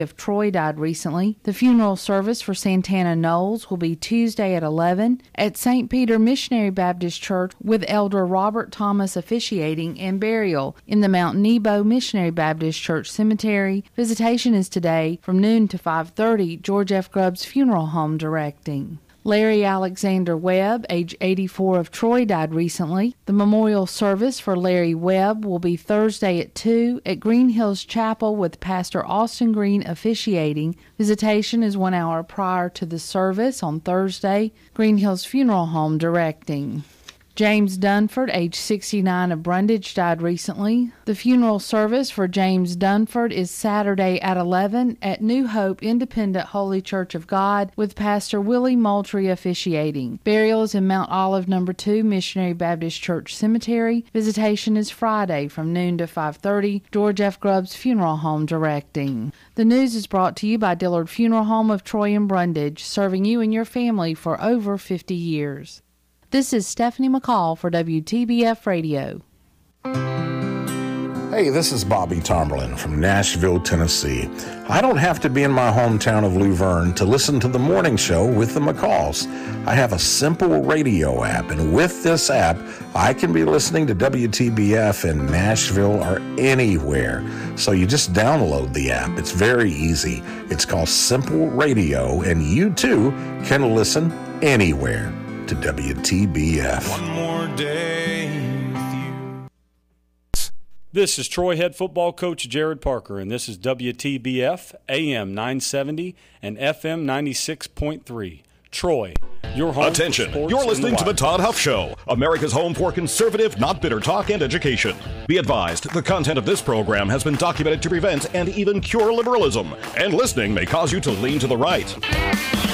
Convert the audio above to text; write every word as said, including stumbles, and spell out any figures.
of Troy died recently. The funeral service for Santana Knowles will be Tuesday at eleven at Saint Peter Missionary Baptist Church with Elder Robert Thomas officiating and burial in the Mount Nebo Missionary Baptist Church Cemetery. Visitation is today from noon to five thirty. George F. Grubbs Funeral Home directing. Larry Alexander Webb, age eighty-four, of Troy, died recently. The memorial service for Larry Webb will be Thursday at two at Green Hills Chapel with Pastor Austin Green officiating. Visitation is one hour prior to the service on Thursday. Green Hills Funeral Home directing. James Dunford, age sixty-nine, of Brundage, died recently. The funeral service for James Dunford is Saturday at eleven at New Hope Independent Holy Church of God with Pastor Willie Moultrie officiating. Burial is in Mount Olive Number two Missionary Baptist Church Cemetery. Visitation is Friday from noon to five thirty. George F. Grubbs Funeral Home directing. The news is brought to you by Dillard Funeral Home of Troy and Brundage, serving you and your family for over fifty years. This is Stephanie McCall for W T B F Radio. Hey, this is Bobby Tomberlin from Nashville, Tennessee. I don't have to be in my hometown of Luverne to listen to the morning show with the McCalls. I have a simple radio app, and with this app, I can be listening to W T B F in Nashville or anywhere. So you just download the app. It's very easy. It's called Simple Radio, and you too can listen anywhere to W T B F. One more day with you. This is Troy head football coach Jared Parker, and this is W T B F, A M nine seventy and F M ninety-six point three. Troy, your home. Attention, for you're listening the to The Todd Huff Show, America's home for conservative, not bitter talk and education. Be advised, the content of this program has been documented to prevent and even cure liberalism, and listening may cause you to lean to the right.